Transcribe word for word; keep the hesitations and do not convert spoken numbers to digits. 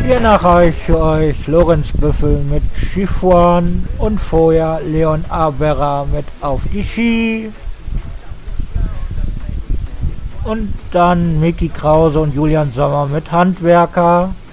Hier nachreiche euch Lorenz Büffel mit Skifahren und vorher Leon Aberra mit Auf die Ski. Und dann Micky Krause und Julian Sommer mit Handwerker.